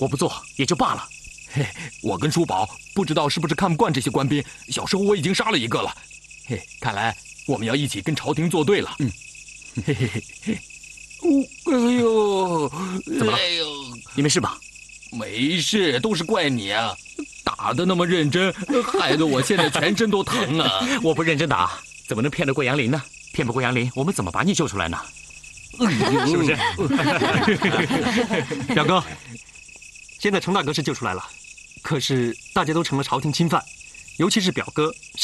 我不做也就罢了。 嘿，我跟叔宝不知道是不是看不惯这些官兵，小时候我已经杀了一个了。嘿，看来我们要一起跟朝廷作对了。嘿嘿嘿嘿。哎呦， 怎么了？ 哎呦， 你没事吧？ 没事，都是怪你啊！打得那么认真，害得我现在全身都疼啊！ 我不认真打，怎么能骗得过杨林呢？骗不过杨林，我们怎么把你救出来呢？是不是？ 表哥，现在程大哥是救出来了，可是大家都成了朝廷钦犯，尤其是表哥。